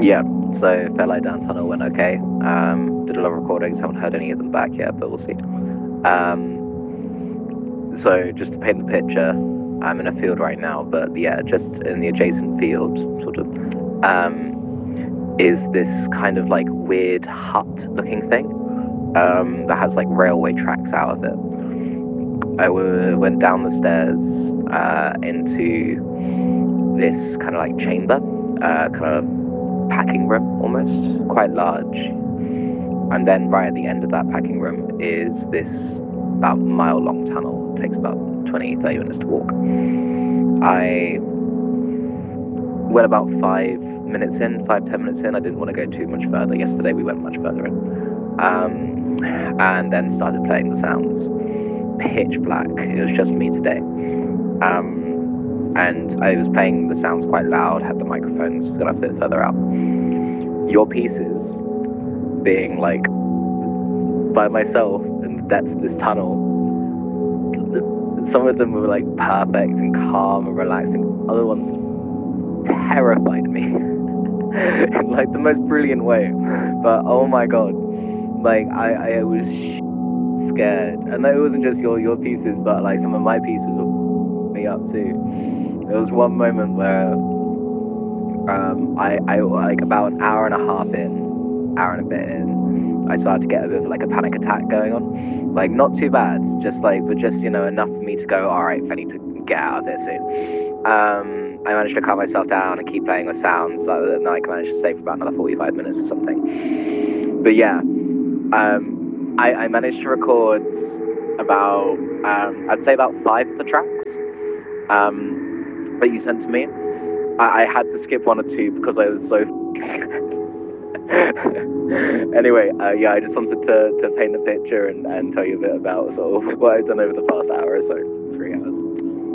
Yeah, so Fairlight Down Tunnel went okay. Did a lot of recordings, haven't heard any of them back yet, but we'll see. So just to paint the picture, I'm in a field right now, but yeah, just in the adjacent field, sort of, is this kind of like weird hut-looking thing that has like railway tracks out of it. I went down the stairs into this kind of like chamber, kind of packing room almost, quite large. And then right at the end of that packing room is this about mile-long tunnel. It takes about 20, 30 minutes to walk. I went about 5 minutes in, 5-10 minutes in. I didn't want to go too much further. Yesterday we went much further in. And then started playing the sounds. Pitch black. It was just me today. And I was playing the sounds quite loud, had the microphones got a bit further out. Your pieces being like by myself in the depths of this tunnel, some of them were like perfect and calm and relaxing. Other ones terrified me in like the most brilliant way. But oh my god, like I was scared. And it wasn't just your pieces, but like some of my pieces were me up too. There was one moment where I like about an hour and a half in, hour and a bit in, I started to get a bit of like a panic attack going on. Like not too bad, just enough for me to go, all right, I need to get out of here soon. I managed to calm myself down and keep playing with sounds, so that I managed to stay for about another 45 minutes or something. But yeah, I managed to record about, I'd say about 5 of the tracks that you sent to me. I had to skip 1 or 2 because I was so anyway, yeah, I just wanted to paint the picture and tell you a bit about sort of what I've done over the past hour or so, 3 hours.